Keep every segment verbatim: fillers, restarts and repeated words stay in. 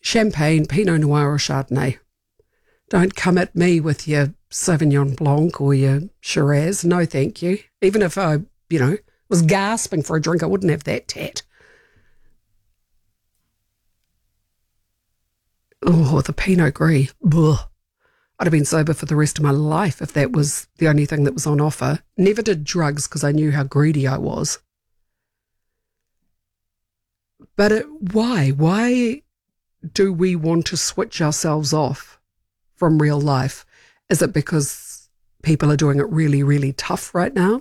Champagne, Pinot Noir or Chardonnay. Don't come at me with your Sauvignon Blanc or your Shiraz. No, thank you. Even if I, you know, was gasping for a drink, I wouldn't have that tat. Oh, the Pinot Gris. Ugh. I'd have been sober for the rest of my life if that was the only thing that was on offer. Never did drugs because I knew how greedy I was. But it, why? Why do we want to switch ourselves off from real life? Is it because people are doing it really, really tough right now?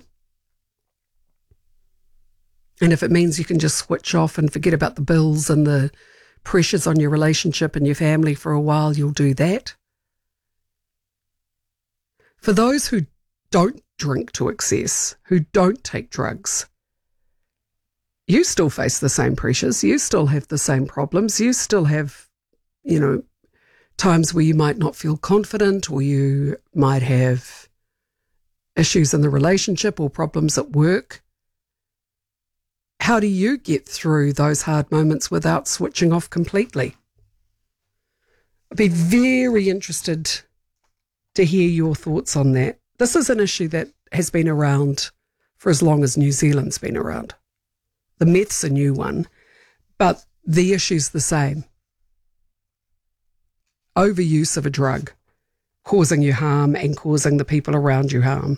And if it means you can just switch off and forget about the bills and the pressures on your relationship and your family for a while, you'll do that. For those who don't drink to excess, who don't take drugs, you still face the same pressures. You still have the same problems. You still have, you know, times where you might not feel confident, or you might have issues in the relationship or problems at work. How do you get through those hard moments without switching off completely? I'd be very interested to hear your thoughts on that. This is an issue that has been around for as long as New Zealand's been around. The meth's a new one, but the issue's the same. Overuse of a drug, causing you harm and causing the people around you harm.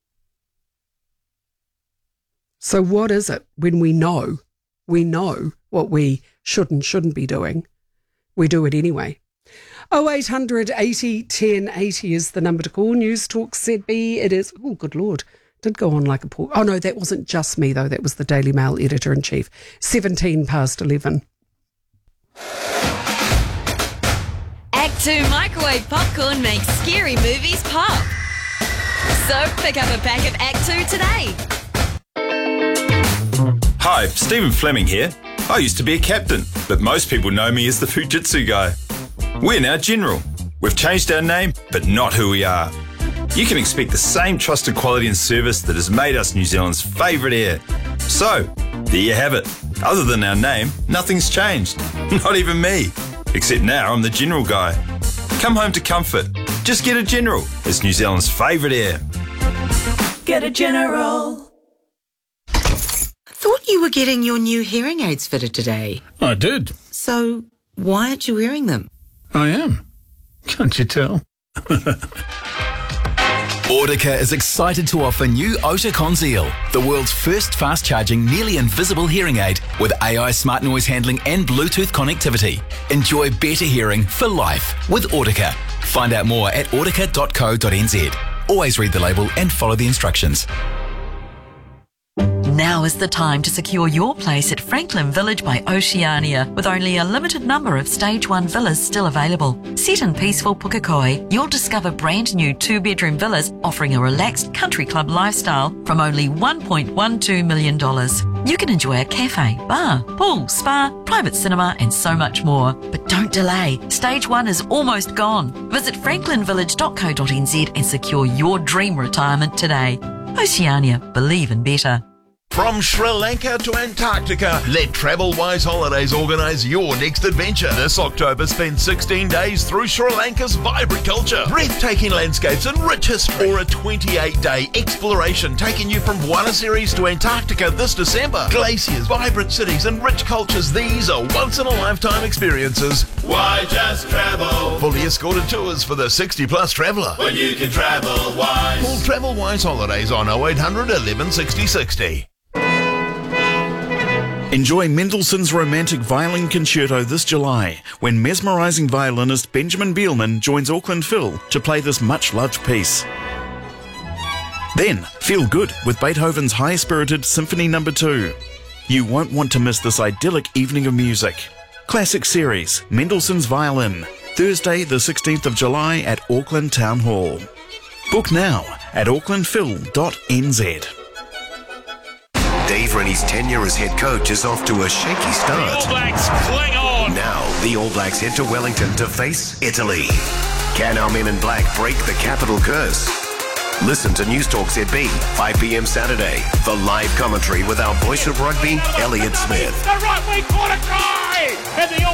So what is it when we know, we know what we should and shouldn't be doing, we do it anyway? oh eight hundred eighty ten eighty is the number to call. News Talk Z B. It is, oh, good Lord, did go on like a pork. Oh, no, that wasn't just me, though. That was the Daily Mail editor-in-chief. seventeen past eleven. Act two microwave popcorn makes scary movies pop. So pick up a pack of Act two today. Hi, Stephen Fleming here. I used to be a captain, but most people know me as the Fujitsu guy. We're now General. We've changed our name, but not who we are. You can expect the same trusted quality and service that has made us New Zealand's favourite air. So, there you have it. Other than our name, nothing's changed. Not even me. Except now I'm the General guy. Come home to comfort. Just get a General. It's New Zealand's favourite air. Get a General. Thought you were getting your new hearing aids fitted today. I did. So, why aren't you wearing them? I am. Can't you tell? Audica is excited to offer new Ota Conceal, the world's first fast-charging, nearly invisible hearing aid with A I smart noise handling and Bluetooth connectivity. Enjoy better hearing for life with Audica. Find out more at audica dot co dot n z. Always read the label and follow the instructions. Now is the time to secure your place at Franklin Village by Oceania, with only a limited number of Stage one villas still available. Set in peaceful Pukekohe, you'll discover brand new two-bedroom villas offering a relaxed country club lifestyle from only one point one two million dollars. You can enjoy a cafe, bar, pool, spa, private cinema and so much more. But don't delay. Stage one is almost gone. Visit franklin village dot co dot n z and secure your dream retirement today. Oceania, believe in better. From Sri Lanka to Antarctica, let TravelWise Holidays organise your next adventure. This October, spend sixteen days through Sri Lanka's vibrant culture, breathtaking landscapes and rich history, or a twenty-eight day exploration taking you from Buenos Aires to Antarctica this December. Glaciers, vibrant cities and rich cultures, these are once-in-a-lifetime experiences. Why just travel? Fully escorted tours for the sixty plus traveller. When you can travel wise. Call TravelWise Holidays on oh eight hundred eleven sixty sixty. Enjoy Mendelssohn's Romantic Violin Concerto this July, when mesmerising violinist Benjamin Bielman joins Auckland Phil to play this much-loved piece. Then, feel good with Beethoven's high-spirited Symphony Number two. You won't want to miss this idyllic evening of music. Classic Series, Mendelssohn's Violin, Thursday the sixteenth of July at Auckland Town Hall. Book now at auckland phil dot n z. Dave Rennie's tenure as head coach is off to a shaky start. The All Blacks cling on. Now, the All Blacks head to Wellington to face Italy. Can our men in black break the capital curse? Listen to News Talk Z B, five p m Saturday. The live commentary with our voice of rugby, Elliot Smith. The right wing corner try! And the